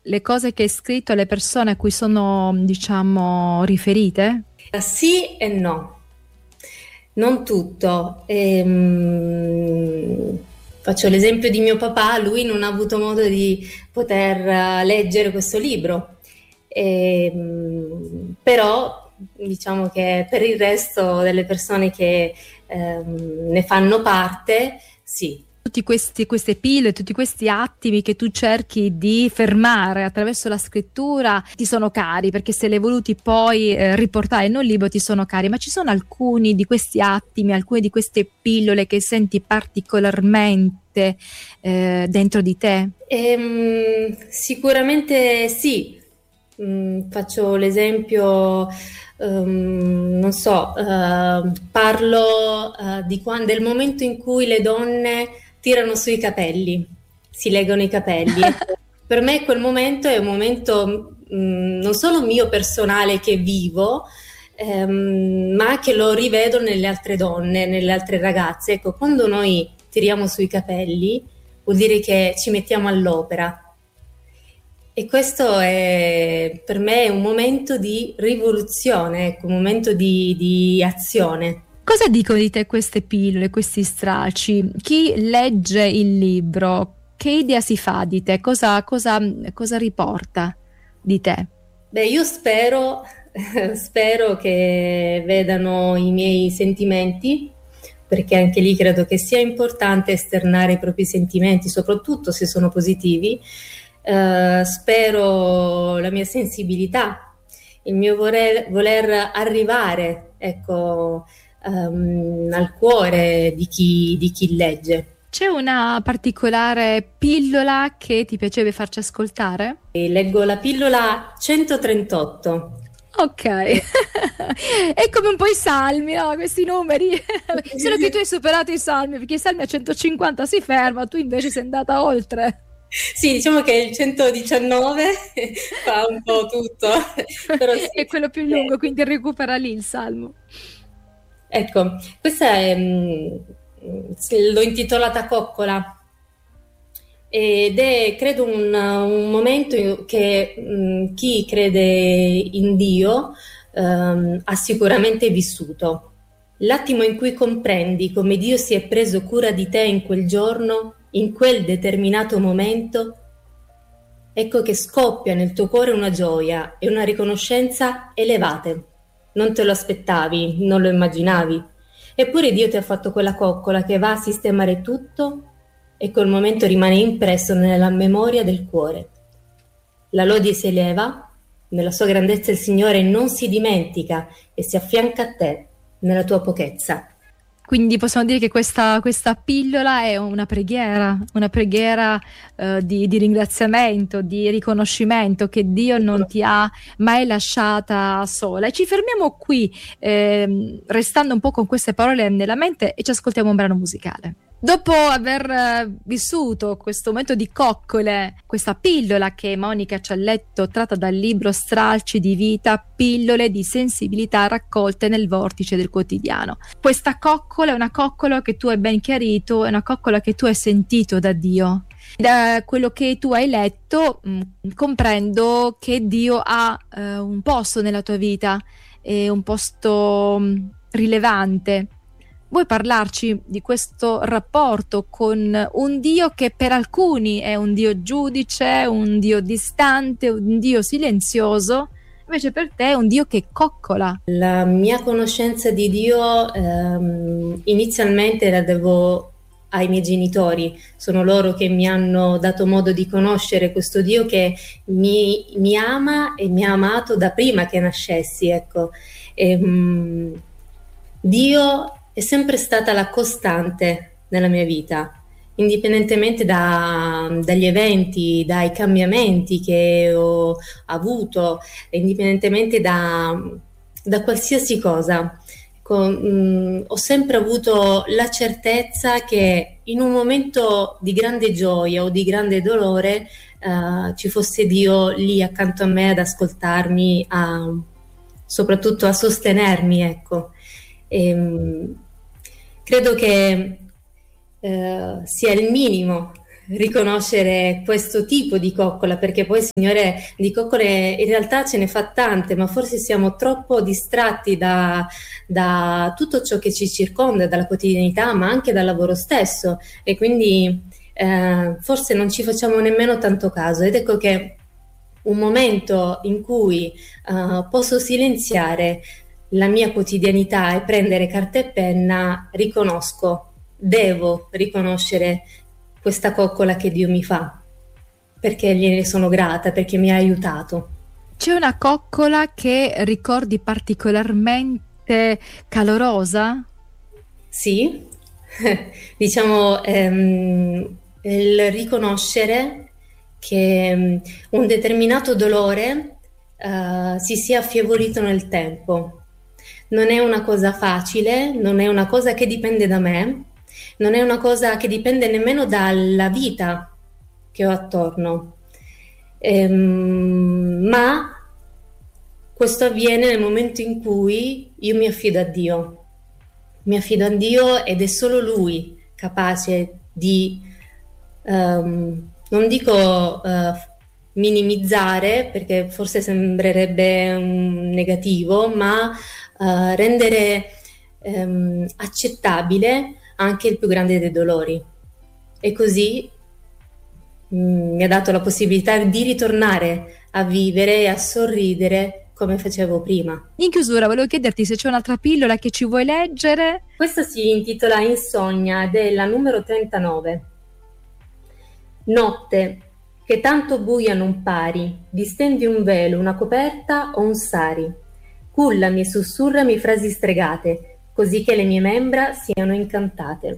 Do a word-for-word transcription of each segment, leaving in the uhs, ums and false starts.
le cose che hai scritto alle persone a cui sono, diciamo, riferite? Sì e no, non tutto. Ehm, faccio l'esempio di mio papà, lui non ha avuto modo di poter eh, leggere questo libro. Ehm, però diciamo che per il resto delle persone che ehm, ne fanno parte, sì. Tutti questi, queste pillole, tutti questi attimi che tu cerchi di fermare attraverso la scrittura ti sono cari, perché se li hai voluti poi eh, riportare in un libro ti sono cari, ma ci sono alcuni di questi attimi, alcune di queste pillole che senti particolarmente eh, dentro di te? Ehm, sicuramente sì. Mm, faccio l'esempio, ehm, non so, eh, parlo eh, di quando, del momento in cui le donne tirano sui capelli, si legano i capelli. Per me quel momento è un momento mh, non solo mio personale che vivo, ehm, ma che lo rivedo nelle altre donne, nelle altre ragazze. Ecco, quando noi tiriamo sui capelli vuol dire che ci mettiamo all'opera. E questo è per me un momento di rivoluzione, ecco, un momento di, di azione. Cosa dicono di te queste pillole, questi stralci? Chi legge il libro, che idea si fa di te? Cosa, cosa, cosa riporta di te? Beh, io spero, spero che vedano i miei sentimenti, perché anche lì credo che sia importante esternare i propri sentimenti, soprattutto se sono positivi. Uh, spero la mia sensibilità, il mio voler, voler arrivare, ecco, um, al cuore di chi, di chi legge. C'è una particolare pillola che ti piacerebbe farci ascoltare? E leggo la pillola centotrentotto. Ok, è come un po' i salmi, no? Questi numeri, solo che tu hai superato i salmi, perché i salmi a centocinquanta si ferma, tu invece sei andata oltre. Sì, diciamo che il centodiciannove fa un po' tutto, però sì. È quello più lungo, quindi recupera lì il salmo. Ecco, questa è, l'ho intitolata Coccola ed è, credo, un, un momento che mh, chi crede in Dio um, ha sicuramente vissuto. L'attimo in cui comprendi come Dio si è preso cura di te in quel giorno, in quel determinato momento, ecco che scoppia nel tuo cuore una gioia e una riconoscenza elevate. Non te lo aspettavi, non lo immaginavi. Eppure Dio ti ha fatto quella coccola che va a sistemare tutto e quel momento rimane impresso nella memoria del cuore. La lode si eleva, nella sua grandezza il Signore non si dimentica e si affianca a te nella tua pochezza. Quindi possiamo dire che questa, questa pillola è una preghiera, una preghiera eh, di, di ringraziamento, di riconoscimento che Dio non ti ha mai lasciata sola. E ci fermiamo qui, eh, restando un po' con queste parole nella mente, e ci ascoltiamo un brano musicale. Dopo aver uh, vissuto questo momento di coccole, questa pillola che Monica ci ha letto, tratta dal libro Stralci di vita, pillole di sensibilità raccolte nel vortice del quotidiano. Questa coccola è una coccola che tu hai ben chiarito, è una coccola che tu hai sentito da Dio. Da quello che tu hai letto, mh, comprendo che Dio ha uh, un posto nella tua vita, è un posto mh, rilevante. Vuoi parlarci di questo rapporto con un Dio che per alcuni è un Dio giudice, un Dio distante, un Dio silenzioso, invece per te è un Dio che coccola? La mia conoscenza di Dio ehm, inizialmente la devo ai miei genitori, sono loro che mi hanno dato modo di conoscere questo Dio che mi, mi ama e mi ha amato da prima che nascessi, ecco. E, mh, Dio è sempre stata la costante nella mia vita, indipendentemente da, dagli eventi, dai cambiamenti che ho avuto, indipendentemente da, da qualsiasi cosa. Ecco, mh, ho sempre avuto la certezza che in un momento di grande gioia o di grande dolore uh, ci fosse Dio lì accanto a me ad ascoltarmi, a, soprattutto a sostenermi, ecco. E, credo che eh, sia il minimo riconoscere questo tipo di coccola, perché poi, Signore, di coccole in realtà ce ne fa tante, ma forse siamo troppo distratti da, da tutto ciò che ci circonda, dalla quotidianità, ma anche dal lavoro stesso, e quindi eh, forse non ci facciamo nemmeno tanto caso. Ed ecco che un momento in cui uh, posso silenziare la mia quotidianità e prendere carta e penna, riconosco, devo riconoscere questa coccola che Dio mi fa, perché gliene sono grata, perché mi ha aiutato. C'è una coccola che ricordi particolarmente calorosa? Sì, diciamo ehm, il riconoscere che un determinato dolore uh, si sia affievolito nel tempo. Non è una cosa facile, non è una cosa che dipende da me, non è una cosa che dipende nemmeno dalla vita che ho attorno, ehm, ma questo avviene nel momento in cui io mi affido a Dio. Mi affido a Dio ed è solo Lui capace di, um, non dico uh, minimizzare, perché forse sembrerebbe um, negativo, ma uh, rendere um, accettabile anche il più grande dei dolori. E così um, mi ha dato la possibilità di ritornare a vivere e a sorridere come facevo prima. In chiusura volevo chiederti se c'è un'altra pillola che ci vuoi leggere. Questa si intitola Insonnia ed è la numero trentanove. Notte, che tanto buia non pari, distendi un velo, una coperta o un sari. Cullami e sussurrami frasi stregate, così che le mie membra siano incantate.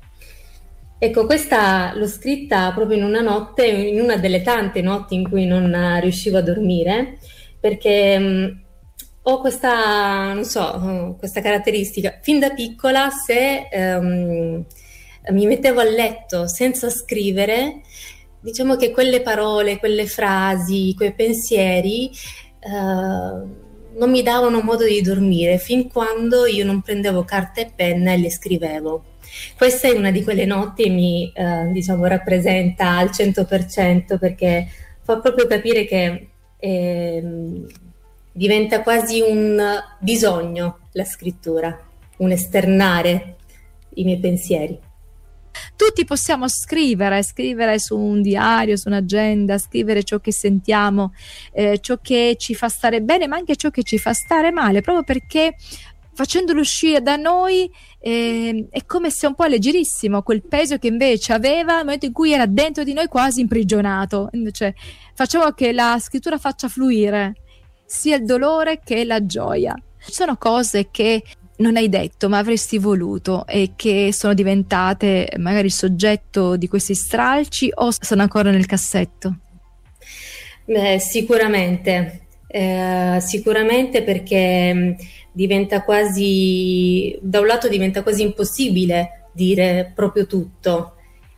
Ecco, questa l'ho scritta proprio in una notte, in una delle tante notti in cui non riuscivo a dormire, perché mh, ho questa, non so, questa caratteristica. Fin da piccola, se um, mi mettevo a letto senza scrivere, diciamo che quelle parole, quelle frasi, quei pensieri uh, non mi davano modo di dormire fin quando io non prendevo carta e penna e le scrivevo. Questa è una di quelle notti e mi uh, diciamo rappresenta al cento per cento, perché fa proprio capire che eh, diventa quasi un bisogno la scrittura, un esternare i miei pensieri. Tutti possiamo scrivere, scrivere su un diario, su un'agenda, scrivere ciò che sentiamo, eh, ciò che ci fa stare bene, ma anche ciò che ci fa stare male, proprio perché facendolo uscire da noi eh, è come se un po' leggerissimo quel peso che invece aveva nel momento in cui era dentro di noi quasi imprigionato. Invece facciamo che la scrittura faccia fluire sia il dolore che la gioia. Ci sono cose che non hai detto ma avresti voluto e che sono diventate magari il soggetto di questi stralci, o sono ancora nel cassetto? Beh, sicuramente eh, sicuramente perché diventa quasi, da un lato diventa quasi impossibile dire proprio tutto,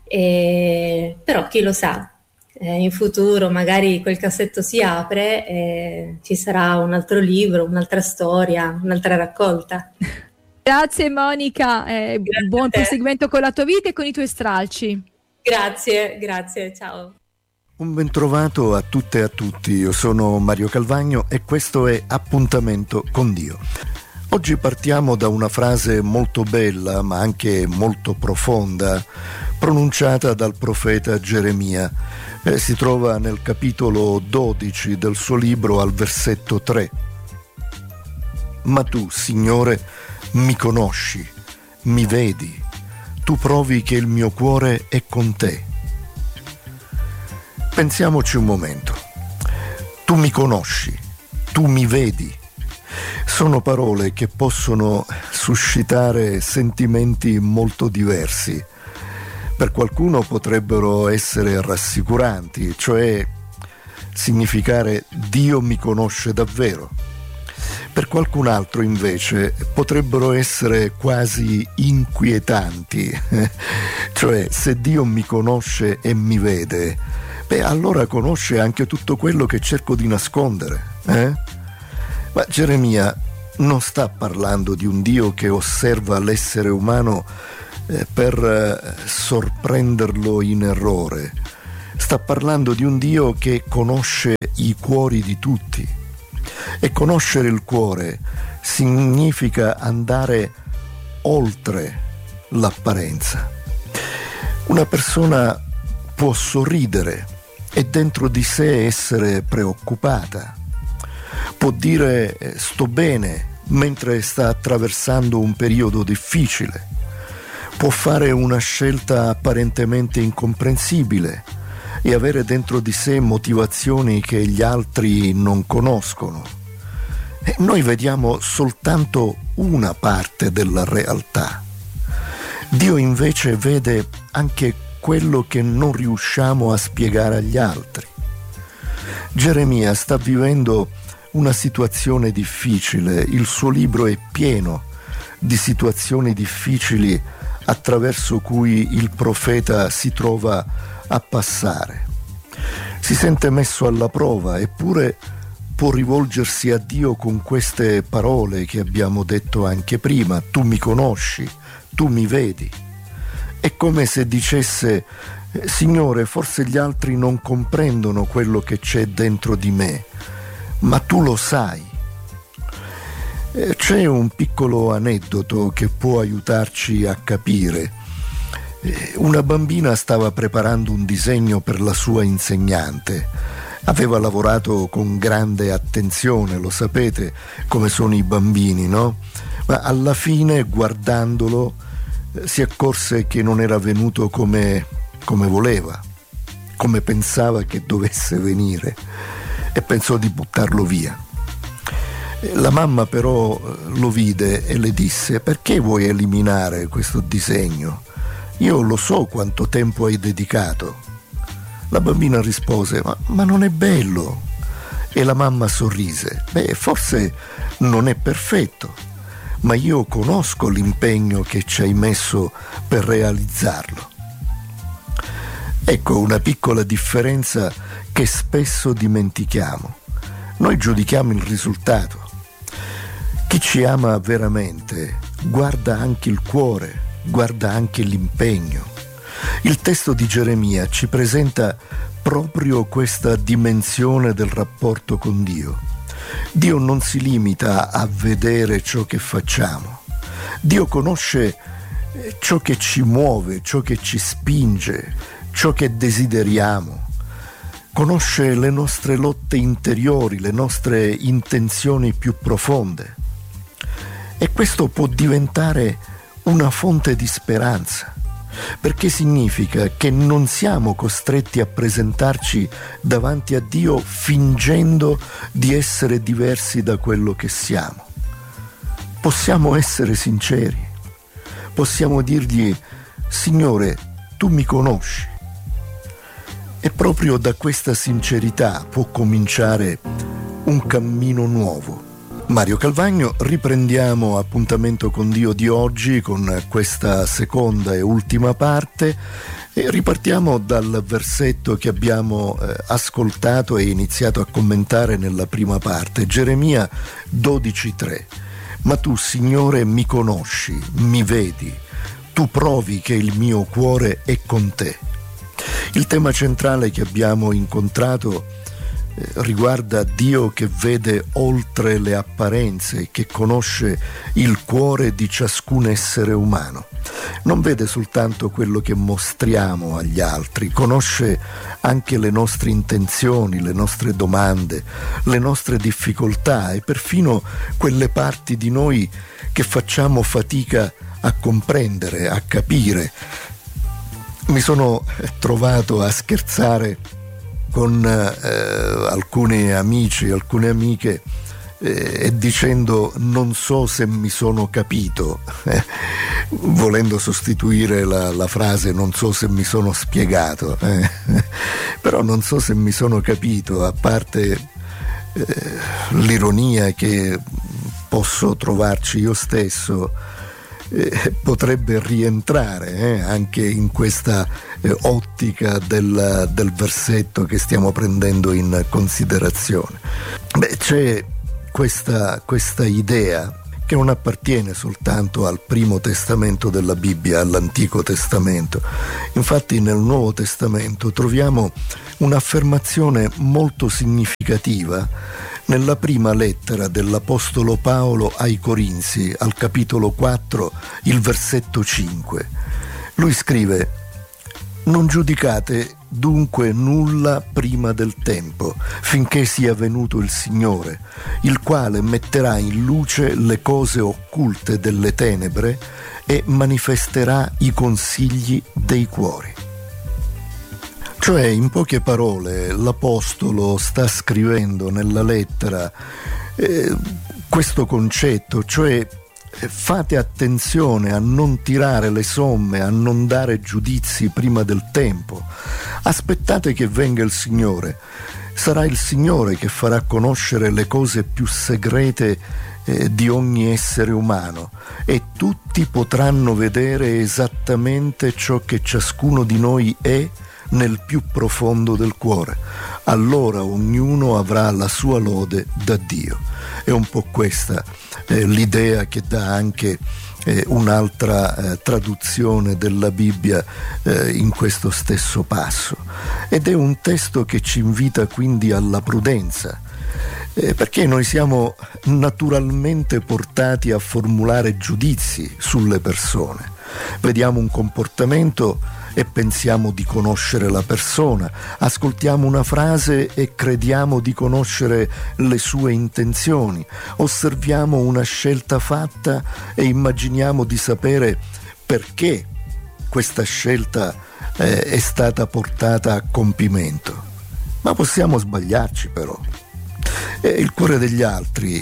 eh, però chi lo sa, eh, in futuro magari quel cassetto si apre e ci sarà un altro libro, un'altra storia, un'altra raccolta. Grazie Monica, eh, Grazie buon proseguimento con la tua vita e con i tuoi stralci. Grazie, grazie, ciao. Un bentrovato a tutte e a tutti, io sono Mario Calvagno e questo è Appuntamento con Dio. Oggi partiamo da una frase molto bella ma anche molto profonda pronunciata dal profeta Geremia. Eh, si trova nel capitolo dodici del suo libro al versetto tre. Ma tu, Signore, mi conosci, mi vedi, tu provi che il mio cuore è con te. Pensiamoci un momento. Tu mi conosci, tu mi vedi. Sono parole che possono suscitare sentimenti molto diversi. Per qualcuno potrebbero essere rassicuranti, cioè significare Dio mi conosce davvero. Per qualcun altro invece potrebbero essere quasi inquietanti, cioè se Dio mi conosce e mi vede, beh allora conosce anche tutto quello che cerco di nascondere, eh? Ma Geremia non sta parlando di un Dio che osserva l'essere umano eh, per eh, sorprenderlo in errore. Sta parlando di un Dio che conosce i cuori di tutti, e conoscere il cuore significa andare oltre l'apparenza. Una persona può sorridere e dentro di sé essere preoccupata, può dire sto bene mentre sta attraversando un periodo difficile, può fare una scelta apparentemente incomprensibile e avere dentro di sé motivazioni che gli altri non conoscono. E noi vediamo soltanto una parte della realtà. Dio invece vede anche quello che non riusciamo a spiegare agli altri. Geremia sta vivendo una situazione difficile, il suo libro è pieno di situazioni difficili attraverso cui il profeta si trova a passare. Si sente messo alla prova, eppure può rivolgersi a Dio con queste parole che abbiamo detto anche prima: tu mi conosci, tu mi vedi. È come se dicesse: Signore, forse gli altri non comprendono quello che c'è dentro di me, ma tu lo sai. C'è un piccolo aneddoto che può aiutarci a capire. Una bambina stava preparando un disegno per la sua insegnante. Aveva lavorato con grande attenzione, lo sapete come sono i bambini, no? Ma alla fine, guardandolo, si accorse che non era venuto come, come voleva, come pensava che dovesse venire, e pensò di buttarlo via. La mamma però lo vide e le disse: perché vuoi eliminare questo disegno? Io lo so quanto tempo hai dedicato. La bambina rispose: ma, ma non è bello. E la mamma sorrise: beh, forse non è perfetto, ma io conosco l'impegno che ci hai messo per realizzarlo. Ecco una piccola differenza che spesso dimentichiamo. Noi giudichiamo il risultato. Chi ci ama veramente guarda anche il cuore, guarda anche l'impegno. Il testo di Geremia ci presenta proprio questa dimensione del rapporto con Dio. Dio non si limita a vedere ciò che facciamo. Dio conosce ciò che ci muove, ciò che ci spinge, ciò che desideriamo. Conosce le nostre lotte interiori, le nostre intenzioni più profonde. E questo può diventare una fonte di speranza, perché significa che non siamo costretti a presentarci davanti a Dio fingendo di essere diversi da quello che siamo. Possiamo essere sinceri, possiamo dirgli: Signore, tu mi conosci. E proprio da questa sincerità può cominciare un cammino nuovo. Mario Calvagno, riprendiamo Appuntamento con Dio di oggi con questa seconda e ultima parte e ripartiamo dal versetto che abbiamo eh, ascoltato e iniziato a commentare nella prima parte, Geremia dodici tre. Ma tu, Signore, mi conosci, mi vedi, tu provi che il mio cuore è con te. Il tema centrale che abbiamo incontrato riguarda Dio che vede oltre le apparenze, che conosce il cuore di ciascun essere umano. Non vede soltanto quello che mostriamo agli altri, conosce anche le nostre intenzioni, le nostre domande, le nostre difficoltà e perfino quelle parti di noi che facciamo fatica a comprendere, a capire. Mi sono trovato a scherzare con eh, alcuni amici, alcune amiche eh, e dicendo non so se mi sono capito, eh, volendo sostituire la, la frase non so se mi sono spiegato, eh. Però non so se mi sono capito, a parte eh, l'ironia che posso trovarci io stesso, Eh, potrebbe rientrare eh, anche in questa eh, ottica del, del versetto che stiamo prendendo in considerazione. Beh, c'è questa, questa idea che non appartiene soltanto al Primo Testamento della Bibbia, all'Antico Testamento. Infatti nel Nuovo Testamento troviamo un'affermazione molto significativa nella prima lettera dell'Apostolo Paolo ai Corinzi, al capitolo quattro, il versetto cinque. Lui scrive: «Non giudicate dunque nulla prima del tempo, finché sia venuto il Signore, il quale metterà in luce le cose occulte delle tenebre e manifesterà i consigli dei cuori». Cioè, in poche parole, l'Apostolo sta scrivendo nella lettera eh, questo concetto, cioè fate attenzione a non tirare le somme, a non dare giudizi prima del tempo. Aspettate che venga il Signore. Sarà il Signore che farà conoscere le cose più segrete eh, di ogni essere umano, e tutti potranno vedere esattamente ciò che ciascuno di noi è nel più profondo del cuore. Allora ognuno avrà la sua lode da Dio. È un po' questa eh, l'idea che dà anche eh, un'altra eh, traduzione della Bibbia eh, in questo stesso passo, ed è un testo che ci invita quindi alla prudenza, eh, perché noi siamo naturalmente portati a formulare giudizi sulle persone. Vediamo un comportamento e pensiamo di conoscere la persona, ascoltiamo una frase e crediamo di conoscere le sue intenzioni, osserviamo una scelta fatta e immaginiamo di sapere perché questa scelta eh, è stata portata a compimento. Ma possiamo sbagliarci, però. E il cuore degli altri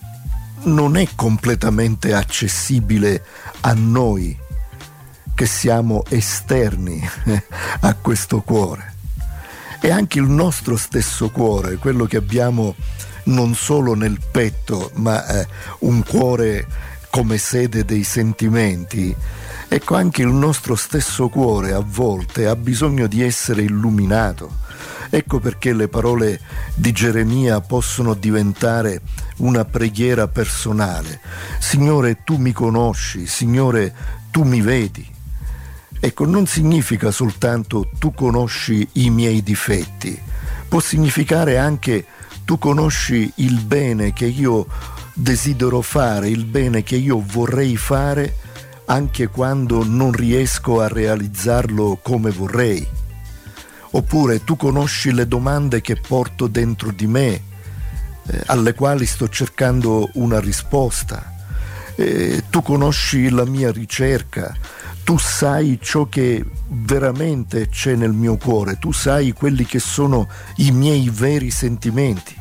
non è completamente accessibile a noi che siamo esterni a questo cuore. E anche il nostro stesso cuore, quello che abbiamo non solo nel petto, ma eh, un cuore come sede dei sentimenti, ecco, anche il nostro stesso cuore a volte ha bisogno di essere illuminato. Ecco perché le parole di Geremia possono diventare una preghiera personale. Signore, tu mi conosci, Signore, tu mi vedi. Ecco, non significa soltanto tu conosci i miei difetti, può significare anche tu conosci il bene che io desidero fare, il bene che io vorrei fare, anche quando non riesco a realizzarlo come vorrei. Oppure tu conosci le domande che porto dentro di me, eh, alle quali sto cercando una risposta. Eh, tu conosci la mia ricerca. Tu sai ciò che veramente c'è nel mio cuore, tu sai quelli che sono i miei veri sentimenti.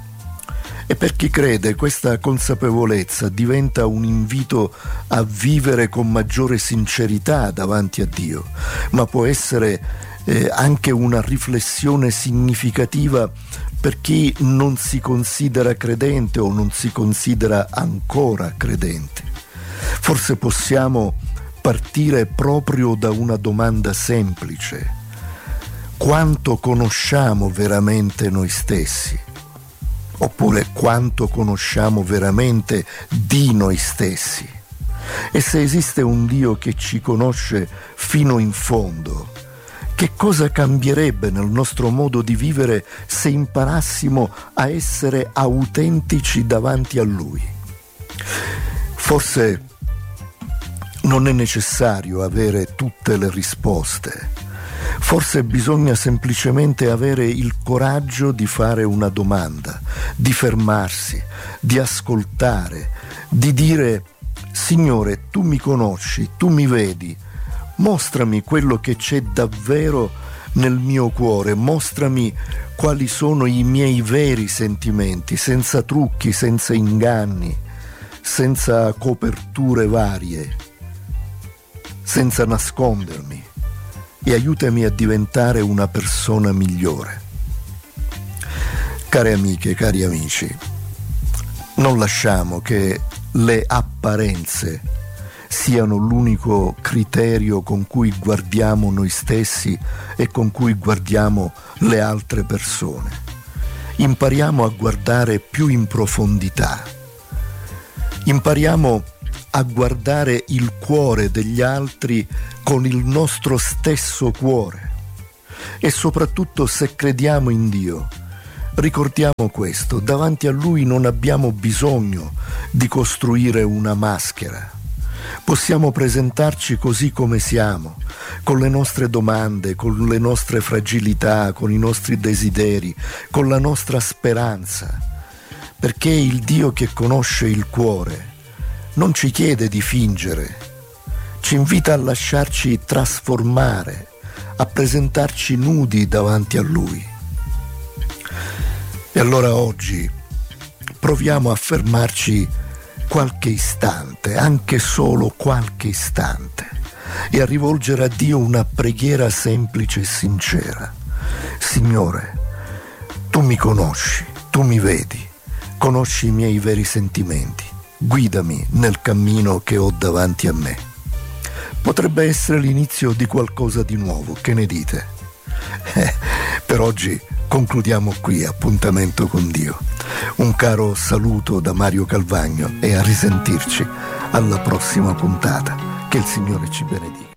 E per chi crede, questa consapevolezza diventa un invito a vivere con maggiore sincerità davanti a Dio, ma può essere eh, anche una riflessione significativa per chi non si considera credente o non si considera ancora credente. Forse possiamo partire proprio da una domanda semplice: quanto conosciamo veramente noi stessi? Oppure quanto conosciamo veramente di noi stessi? E se esiste un Dio che ci conosce fino in fondo, che cosa cambierebbe nel nostro modo di vivere se imparassimo a essere autentici davanti a Lui? Forse non è necessario avere tutte le risposte. Forse bisogna semplicemente avere il coraggio di fare una domanda, di fermarsi, di ascoltare, di dire: Signore, tu mi conosci, tu mi vedi, mostrami quello che c'è davvero nel mio cuore, mostrami quali sono i miei veri sentimenti, senza trucchi, senza inganni, senza coperture varie, senza nascondermi, e aiutami a diventare una persona migliore. Care amiche, cari amici, non lasciamo che le apparenze siano l'unico criterio con cui guardiamo noi stessi e con cui guardiamo le altre persone. Impariamo a guardare più in profondità. Impariamo a guardare il cuore degli altri con il nostro stesso cuore. E soprattutto, se crediamo in Dio, ricordiamo questo: davanti a Lui non abbiamo bisogno di costruire una maschera. Possiamo presentarci così come siamo, con le nostre domande, con le nostre fragilità, con i nostri desideri, con la nostra speranza, perché il Dio che conosce il cuore non ci chiede di fingere, ci invita a lasciarci trasformare, a presentarci nudi davanti a Lui. E allora oggi proviamo a fermarci qualche istante, anche solo qualche istante, e a rivolgere a Dio una preghiera semplice e sincera. Signore, Tu mi conosci, Tu mi vedi, conosci i miei veri sentimenti. Guidami nel cammino che ho davanti a me. Potrebbe essere l'inizio di qualcosa di nuovo, che ne dite? Eh, per oggi concludiamo qui Appuntamento con Dio. Un caro saluto da Mario Calvagno e a risentirci alla prossima puntata. Che il Signore ci benedica.